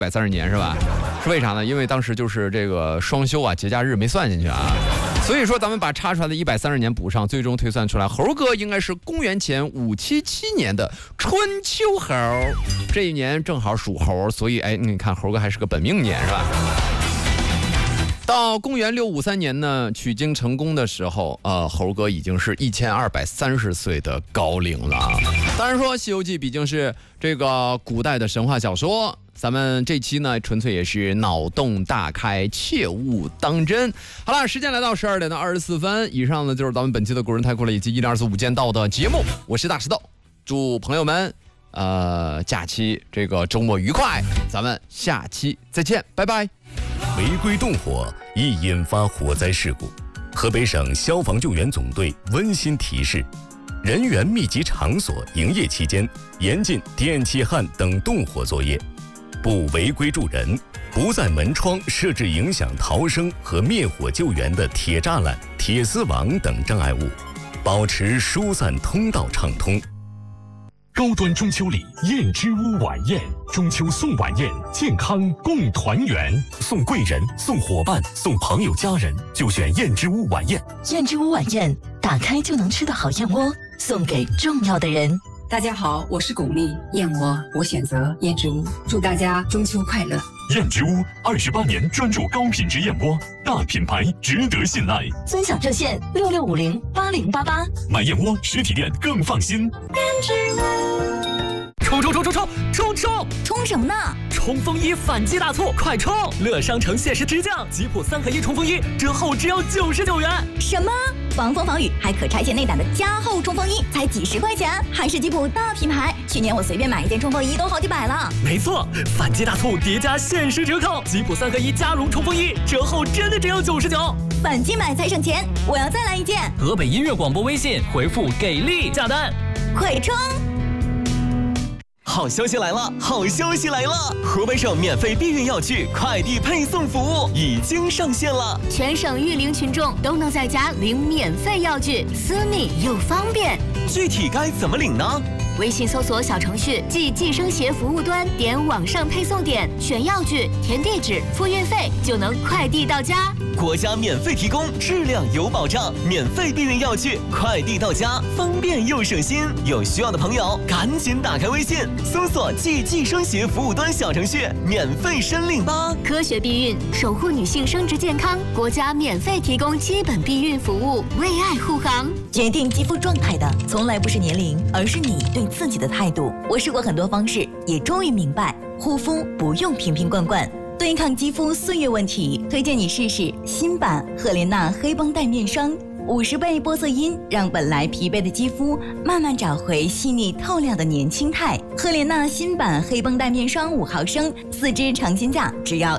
130年是吧？是为啥呢？因为当时就是这个双休啊，节假日没算进去啊。所以说咱们把差出来的130年补上，最终推算出来猴哥应该是公元前577年的春秋猴，这一年正好属猴，所以你看猴哥还是个本命年是吧？到公元653年呢，取经成功的时候，猴哥已经是1230岁的高龄了。当然说《西游记》毕竟是这个古代的神话小说，咱们这期呢纯粹也是脑洞大开，切勿当真。好了，时间来到12点24分，以上呢就是咱们本期的古人太酷了以及1024-5间道的节目，我是大石头，祝朋友们假期这个周末愉快，咱们下期再见，拜拜。 违规动火易引发火灾事故，河北省消防救援总队温馨提示：人员密集场所营业期间，严禁电气焊等动火作业，不违规助人，不在门窗设置影响逃生和灭火救援的铁栅栏、铁丝网等障碍物，保持疏散通道畅通。 高端中秋礼燕之屋晚宴，中秋送晚宴，健康共团圆，送贵人、送伙伴、送朋友家人，就选燕之屋晚宴。 燕之屋晚宴，打开就能吃的好燕窝，送给重要的人。 大家好，我是巩俐，燕窝我选择燕之屋，祝大家中秋快乐。 燕之屋28年专注高品质燕窝，大品牌值得信赖。 尊享热线66508088， 买燕窝实体店更放心。 燕之屋。 冲什么呢？ 冲锋衣反击大促，快冲！乐商城限时直降，吉普3合1冲锋衣折后只要99元。 什么？防风防雨还可拆卸内胆的加厚冲锋衣，才几十块钱，还是吉普大品牌。去年我随便买一件冲锋衣都好几百了。 没错，反击大促叠加限时折扣，吉普3合1加绒冲锋衣折后真的只要99。 反击买才省钱，我要再来一件。 河北音乐广播微信回复给力下单， 快冲！ 好消息来了！好消息来了！河北省免费避孕药具快递配送服务已经上线了， 全省育龄群众都能在家领免费药具，私密又方便。 具体该怎么领呢？ 微信搜索小程序即计生协服务端，点网上配送点，选药具，填地址，付运费，就能快递到家。 国家免费提供，质量有保障，免费避孕药具快递到家，方便又省心。有需要的朋友赶紧打开微信，搜索即计生协服务端小程序，免费申领吧。 科学避孕，守护女性生殖健康，国家免费提供基本避孕服务，为爱护航。决定肌肤状态的从来不是年龄，而是你对自己的态度。我试过很多方式，也终于明白，护肤不用瓶瓶罐罐。对抗肌肤岁月问题，推荐你试试新版赫莲娜黑绷带面霜，50倍玻色因，让本来疲惫的肌肤慢慢找回细腻透亮的年轻态。赫莲娜新版黑绷带面霜5毫升，4支尝鲜价只要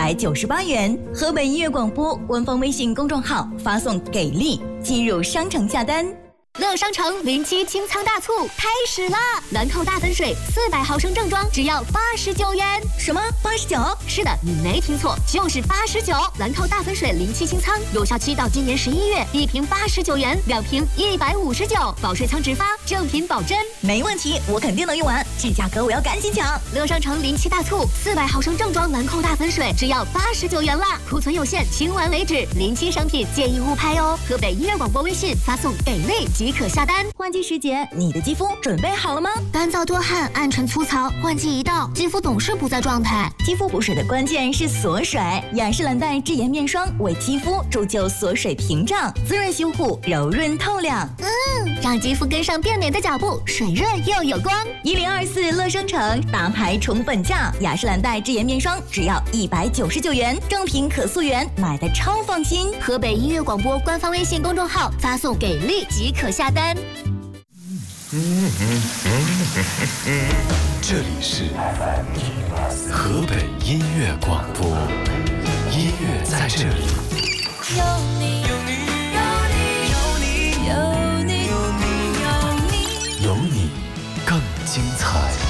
198元。河北音乐广播官方微信公众号发送给力，进入商城下单。乐商城07清仓大促开始啦！兰蔻大粉水400毫升正装只要89元。什么89？是的，你没听错，就是89。兰蔻大粉水07清仓，有效期到今年11月，1瓶89元，2瓶159，保水仓直发，正品保真。没问题，我肯定能用完，这价格我要赶紧抢！乐商城07大促，400毫升正装兰蔻大粉水只要89元啦，库存有限，清完为止。07商品建议勿拍哦。河北音乐广播微信发送给力即可下单。换季时节，你的肌肤准备好了吗？干燥多汗、暗沉粗糙，换季一到，肌肤总是不在状态。肌肤补水的关键是锁水，雅诗兰黛智妍面霜为肌肤铸就锁水屏障，滋润修护，柔润透亮。让肌肤跟上变美的脚步，水润又有光。1024乐商城大牌宠粉价，雅诗兰黛智妍面霜只要199元，正品可溯源，买的超放心。河北音乐广播官方微信公众号发送给力即可下单。 这里是河北音乐广播，音乐在这里。 有你，有你，有你，有你，有你，有你， 有你更精彩。